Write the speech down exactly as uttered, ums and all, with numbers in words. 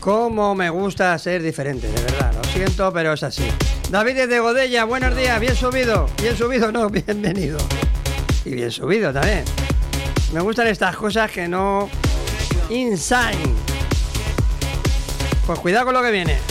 Cómo me gusta ser diferente, de verdad, lo siento, pero es así. David desde Godella, buenos días, bien subido, bien subido, no, bienvenido. Y bien subido también. Me gustan estas cosas que no... Insane. Pues cuidado con lo que viene.